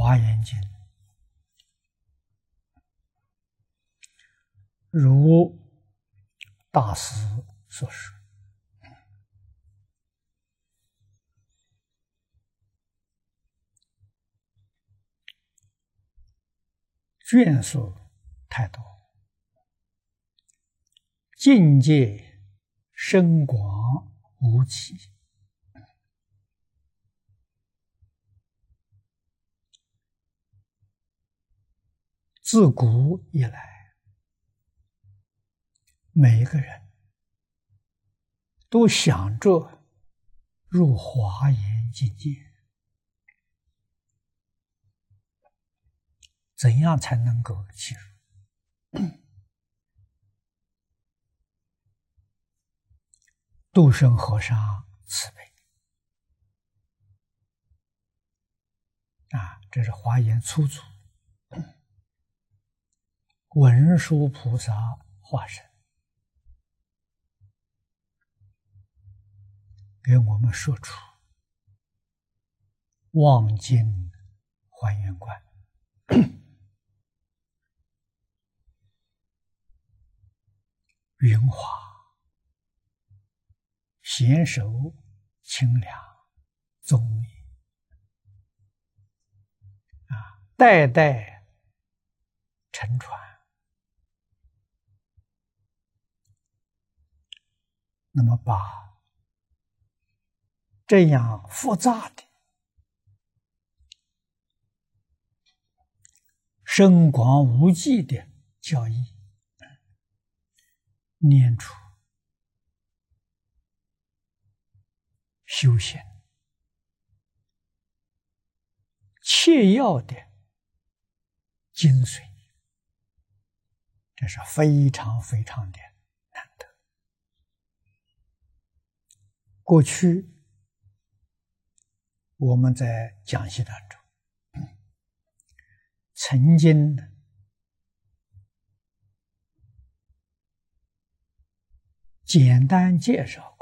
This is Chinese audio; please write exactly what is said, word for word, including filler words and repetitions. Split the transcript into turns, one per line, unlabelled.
华严经》如大师所说，卷数太多，境界深广无极，自古以来，每一个人都想着入华严境界，怎样才能够进入？度生和尚慈悲啊，这是华严粗祖，文殊菩萨化身，给我们说出望经还原观。云华娴熟清凉宗密啊，代代承传。那么把这样复杂的深广无际的教义念出修行切要的精髓，这是非常非常的难得。过去我们在讲习当中曾经简单介绍